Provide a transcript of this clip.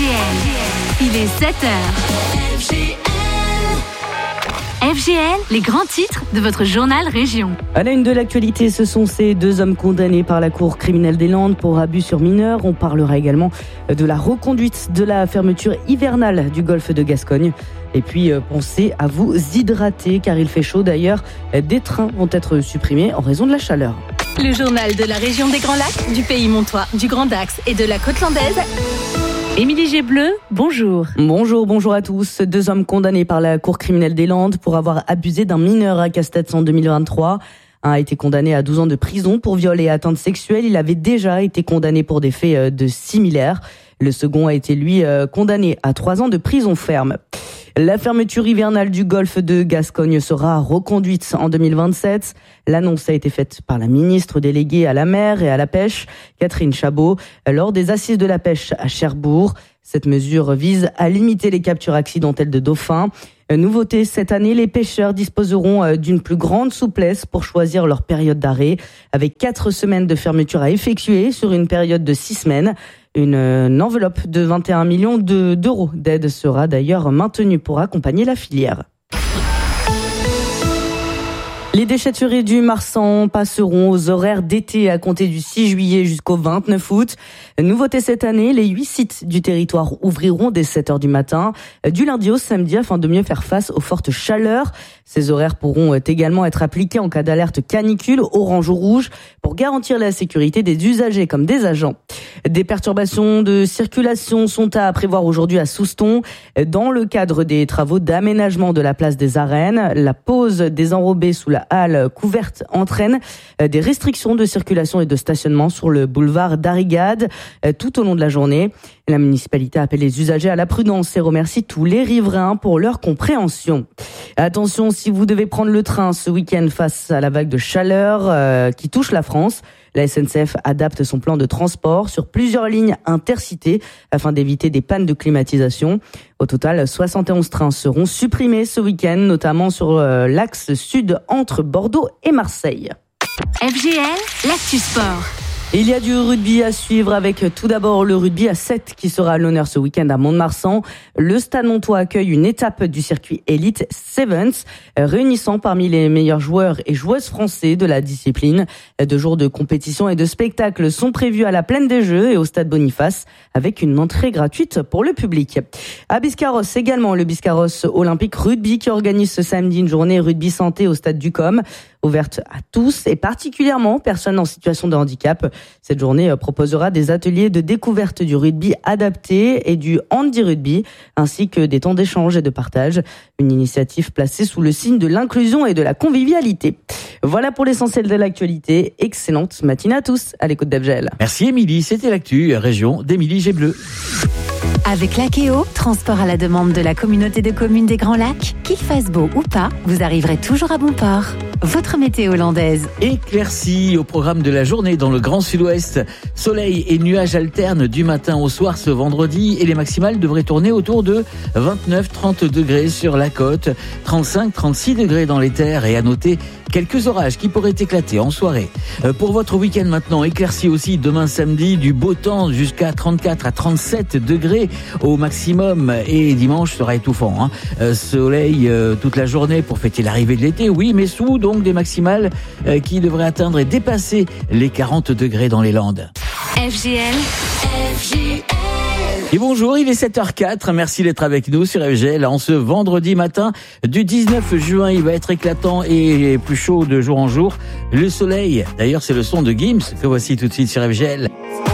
Il est 7h. FGL, les grands titres de votre journal Région. À la une de l'actualité, ce sont ces deux hommes condamnés par la Cour criminelle des Landes pour abus sur mineurs. On parlera également de la reconduite de la fermeture hivernale du golfe de Gascogne. Et puis, pensez à vous hydrater car il fait chaud. D'ailleurs, des trains vont être supprimés en raison de la chaleur. Le journal de la région des Grands Lacs, du Pays Montois, du Grand Dax et de la Côte Landaise. Émilie Gébleu, bonjour. Bonjour à tous. Deux hommes condamnés par la Cour criminelle des Landes pour avoir abusé d'un mineur à Castets en 2023. Un a été condamné à 12 ans de prison pour viol et atteinte sexuelle. Il avait déjà été condamné pour des faits de similaires. Le second a été, lui, condamné à 3 ans de prison ferme. La fermeture hivernale du golfe de Gascogne sera reconduite en 2027. L'annonce a été faite par la ministre déléguée à la mer et à la pêche, Catherine Chabot, lors des assises de la pêche à Cherbourg. Cette mesure vise à limiter les captures accidentelles de dauphins. Nouveauté, cette année, les pêcheurs disposeront d'une plus grande souplesse pour choisir leur période d'arrêt, avec 4 semaines de fermeture à effectuer sur une période de 6 semaines. Une enveloppe de 21 millions d'euros d'aide sera d'ailleurs maintenue pour accompagner la filière. Les déchetteries du Marsan passeront aux horaires d'été à compter du 6 juillet jusqu'au 29 août. Nouveauté cette année, les 8 sites du territoire ouvriront dès 7h du matin, du lundi au samedi afin de mieux faire face aux fortes chaleurs. Ces horaires pourront également être appliqués en cas d'alerte canicule, orange ou rouge, pour garantir la sécurité des usagers comme des agents. Des perturbations de circulation sont à prévoir aujourd'hui à Souston. Dans le cadre des travaux d'aménagement de la place des Arènes, la pose des enrobés sous la halle couverte entraîne des restrictions de circulation et de stationnement sur le boulevard d'Arrigade tout au long de la journée. La municipalité appelle les usagers à la prudence et remercie tous les riverains pour leur compréhension. Attention, si vous devez prendre le train ce week-end face à la vague de chaleur qui touche la France, la SNCF adapte son plan de transport sur plusieurs lignes intercités afin d'éviter des pannes de climatisation. Au total, 71 trains seront supprimés ce week-end, notamment sur l'axe sud entre Bordeaux et Marseille. FGL, l'actu sport. Il y a du rugby à suivre avec tout d'abord le rugby à 7 qui sera à l'honneur ce week-end à Mont-de-Marsan. Le Stade Montois accueille une étape du circuit Elite Sevens, réunissant parmi les meilleurs joueurs et joueuses français de la discipline. 2 jours de compétition et de spectacle sont prévus à la Plaine des Jeux et au Stade Boniface avec une entrée gratuite pour le public. À Biscarrosse également, le Biscarrosse Olympique Rugby qui organise ce samedi une journée rugby santé au Stade du Com, ouverte à tous et particulièrement personnes en situation de handicap. Cette journée proposera des ateliers de découverte du rugby adapté et du handi-rugby, ainsi que des temps d'échange et de partage. Une initiative placée sous le signe de l'inclusion et de la convivialité. Voilà pour l'essentiel de l'actualité. Excellente matinée à tous à l'écoute d'FGL. Merci Émilie, c'était l'actu région d'Émilie Gébleu. Avec Lakeo, transport à la demande de la communauté de communes des Grands Lacs, qu'il fasse beau ou pas, vous arriverez toujours à bon port. Votre météo landaise. Éclaircie au programme de la journée dans le Grand Sud-Ouest. Soleil et nuages alternent du matin au soir ce vendredi et les maximales devraient tourner autour de 29-30 degrés sur la côte, 35-36 degrés dans les terres et à noter quelques orages qui pourraient éclater en soirée. Pour votre week-end maintenant, éclairci aussi demain samedi, du beau temps jusqu'à 34 à 37 degrés au maximum et dimanche sera étouffant. Soleil toute la journée pour fêter l'arrivée de l'été, oui, mais sous donc des maximales qui devraient atteindre et dépasser les 40 degrés dans les Landes. FGL. Et bonjour, il est 7h04, merci d'être avec nous sur FGL en ce vendredi matin du 19 juin. Il va être éclatant et plus chaud de jour en jour. Le soleil, d'ailleurs c'est le son de Gims que voici tout de suite sur FGL.